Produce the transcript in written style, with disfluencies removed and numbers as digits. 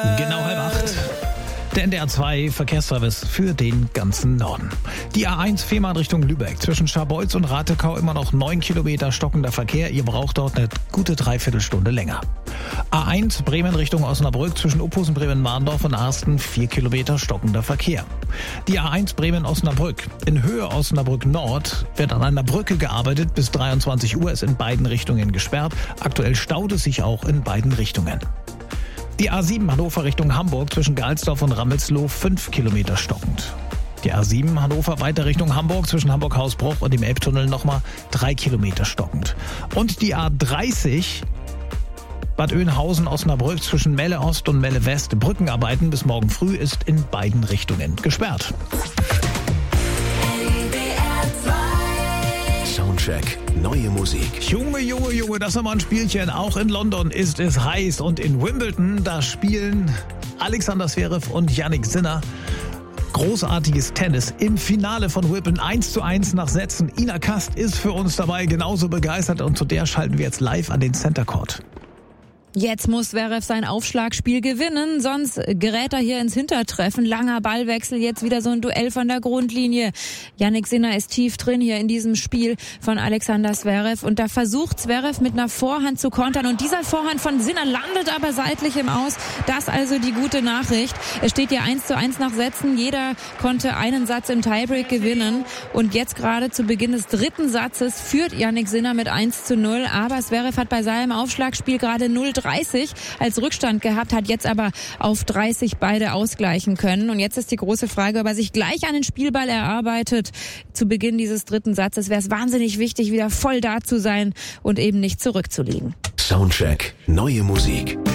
Genau 7:30. Der NDR 2 Verkehrsservice für den ganzen Norden. Die A1 Fehmarn Richtung Lübeck. Zwischen Scharbeutz und Ratekau immer noch 9 Kilometer stockender Verkehr. Ihr braucht dort eine gute Dreiviertelstunde länger. A1 Bremen Richtung Osnabrück. Zwischen Uphusen, Bremen-Marndorf und Arsten 4 Kilometer stockender Verkehr. Die A1 Bremen-Osnabrück. In Höhe Osnabrück Nord wird an einer Brücke gearbeitet. Bis 23 Uhr ist in beiden Richtungen gesperrt. Aktuell staut es sich auch in beiden Richtungen. Die A7 Hannover Richtung Hamburg zwischen Galsdorf und Rammelsloh 5 Kilometer stockend. Die A7 Hannover weiter Richtung Hamburg zwischen Hamburg-Hausbruch und dem Elbtunnel nochmal 3 Kilometer stockend. Und die A30 Bad Oeynhausen-Osnabrück zwischen Melle Ost und Melle West. Brückenarbeiten bis morgen früh ist in beiden Richtungen gesperrt. Soundcheck. Neue Musik. Junge, das ist mal ein Spielchen. Auch in London ist es heiß und in Wimbledon, da spielen Alexander Zverev und Jannik Sinner großartiges Tennis im Finale von Wimbledon 1:1 nach Sätzen. Ina Kast ist für uns dabei genauso begeistert und zu der schalten wir jetzt live an den Center Court. Jetzt muss Zverev sein Aufschlagspiel gewinnen, sonst gerät er hier ins Hintertreffen. Langer Ballwechsel, jetzt wieder so ein Duell von der Grundlinie. Jannik Sinner ist tief drin hier in diesem Spiel von Alexander Zverev und da versucht Zverev mit einer Vorhand zu kontern und dieser Vorhand von Sinner landet aber seitlich im Aus. Das also die gute Nachricht. Es steht ja 1:1 nach Sätzen. Jeder konnte einen Satz im Tiebreak gewinnen und jetzt gerade zu Beginn des dritten Satzes führt Jannik Sinner mit 1:0. Aber Zverev hat bei seinem Aufschlagspiel gerade 0:30 als Rückstand gehabt, hat jetzt aber auf 30 beide ausgleichen können. Und jetzt ist die große Frage, ob er sich gleich einen Spielball erarbeitet. Zu Beginn dieses dritten Satzes wäre es wahnsinnig wichtig, wieder voll da zu sein und eben nicht zurückzulegen. Soundcheck. Neue Musik.